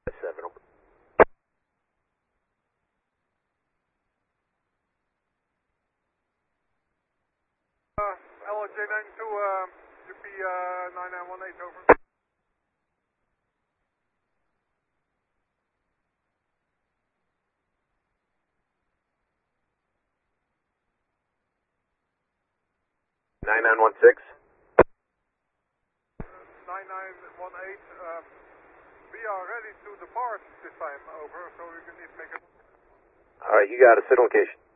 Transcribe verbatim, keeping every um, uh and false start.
seven. Uh, L J ninety-two, uh, U P uh, nine nine one eight, over. nine nine one six. nine nine one eight, uh, we are ready to depart this time, over, so we can need to make a... Alright, you got it. Sit on location.